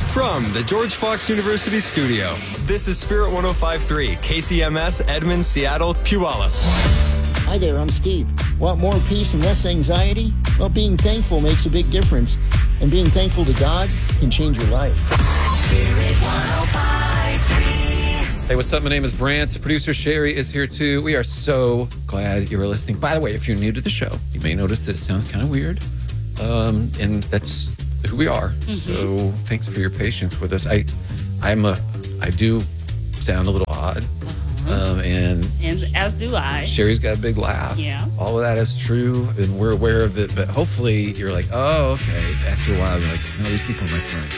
From the George Fox University studio, this is Spirit 105.3, KCMS, Edmond, Seattle, Puyallup. Hi there, I'm Steve. Want more peace and less anxiety? Well, being thankful makes a big difference. And being thankful to God can change your life. Spirit 105.3. Hey, what's up? My name is Brant. Producer Sherry is here too. We are so glad you were listening. By the way, if you're new to the show, you may notice that it sounds kind of weird. And that's who we are. Mm-hmm. So thanks for your patience with us. I do sound a little odd. And as do I. Sherry's got a big laugh. Yeah. All of that is true, and we're aware of it. But hopefully you're like, oh, okay. After a while, you're like, no, these people are my friends.